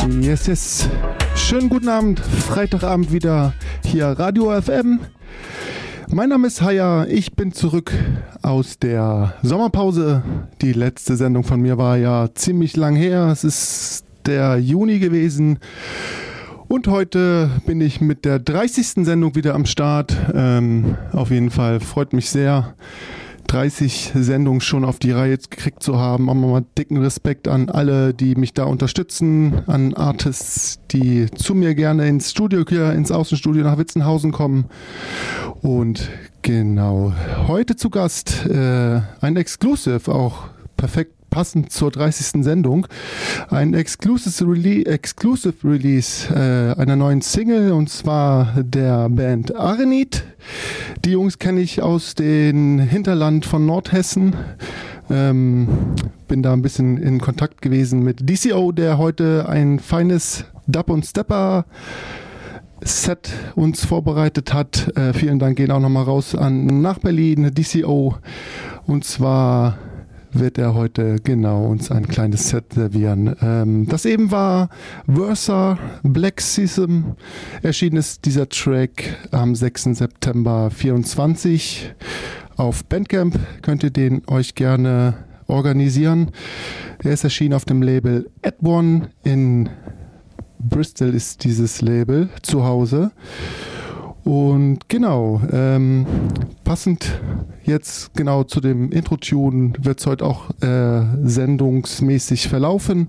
Yes, yes. Schönen guten Abend, Freitagabend wieder hier Radio FM. Mein Name ist Haya, ich bin zurück aus der Sommerpause. Die letzte Sendung von mir war ja ziemlich lang her, es ist der Juni gewesen. Und heute bin ich mit der 30. Sendung wieder am Start. Auf jeden Fall freut mich sehr, 30 Sendungen schon auf die Reihe gekriegt zu haben. Auch mal dicken Respekt an alle, die mich da unterstützen, an Artists, die zu mir gerne ins Studio, hier ins Außenstudio nach Witzenhausen kommen. Und genau, heute zu Gast ein Exclusive, auch perfekt passend zur 30. Sendung, ein Exclusive Release einer neuen Single, und zwar der Band Arenit. Die Jungs kenne ich aus dem Hinterland von Nordhessen. Bin da ein bisschen in Kontakt gewesen mit DCO, der heute ein feines Dub und Stepper Set uns vorbereitet hat. Vielen Dank gehen auch nochmal raus nach Berlin, DCO. Und zwar wird er heute genau uns ein kleines Set servieren. Das eben war Versa Black Season. Erschienen ist dieser Track am 6. September 24. Auf Bandcamp könnt ihr den euch gerne organisieren. Er ist erschienen auf dem Label Ad1. In Bristol ist dieses Label zu Hause. Und genau, passend jetzt genau zu dem Intro-Tune wird es heute auch sendungsmäßig verlaufen.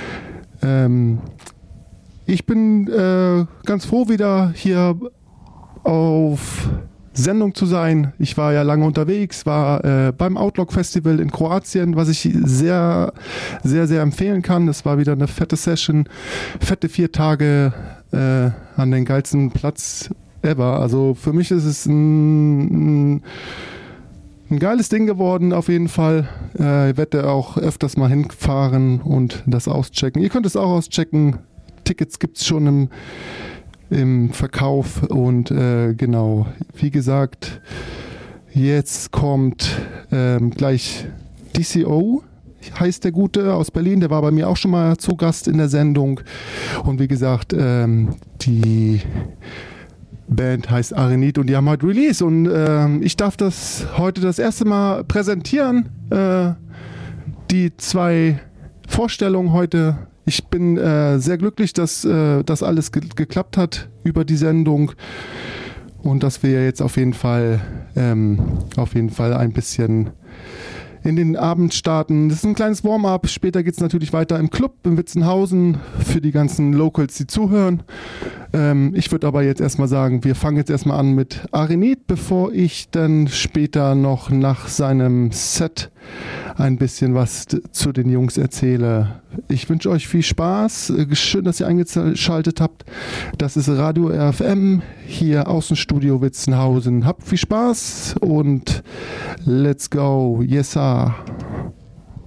Ich bin ganz froh, wieder hier auf Sendung zu sein. Ich war ja lange unterwegs, war beim Outlook Festival in Kroatien, was ich sehr, sehr, sehr empfehlen kann. Es war wieder eine fette Session, fette 4 Tage an den geilsten Platz ever. Also für mich ist es ein geiles Ding geworden, auf jeden Fall. Ich werde auch öfters mal hinfahren und das auschecken. Ihr könnt es auch auschecken. Tickets gibt es schon im Verkauf. Und genau, wie gesagt, jetzt kommt gleich DCO, heißt der Gute, aus Berlin. Der war bei mir auch schon mal zu Gast in der Sendung. Und wie gesagt, die Band heißt Arenit und die haben heute Release, und ich darf das heute das erste Mal präsentieren, die 2 Vorstellungen heute. Ich bin sehr glücklich, dass das alles geklappt hat über die Sendung und dass wir jetzt auf jeden Fall ein bisschen in den Abend starten. Das ist ein kleines Warm-up. Später geht es natürlich weiter im Club in Witzenhausen für die ganzen Locals, die zuhören. Ich würde aber jetzt erstmal sagen, wir fangen jetzt erstmal an mit Arenit, bevor ich dann später noch nach seinem Set ein bisschen was zu den Jungs erzähle. Ich wünsche euch viel Spaß. Schön, dass ihr eingeschaltet habt. Das ist Radio RFM, hier Außenstudio Witzenhausen. Habt viel Spaß und let's go. Yes, sir.